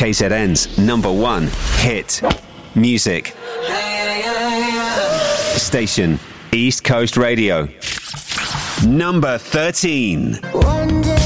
KZN's number one hit music station, East Coast Radio. Number 13.